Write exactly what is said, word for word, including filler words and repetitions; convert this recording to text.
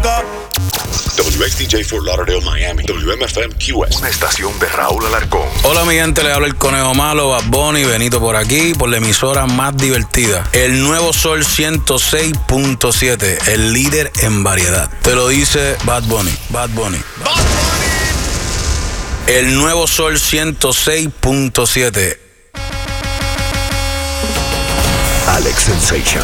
loco. W X D J Fort Lauderdale, Miami. W M F M Q S. Una estación de Raúl Alarcón. Hola mi gente, le habla el Conejo Malo, Bad Bunny, Benito por aquí, por la emisora más divertida. El Nuevo Sol ciento seis punto siete, el líder en variedad. Te lo dice Bad Bunny, Bad Bunny. Bad Bunny. El Nuevo Sol ciento seis punto siete. Alex Sensation.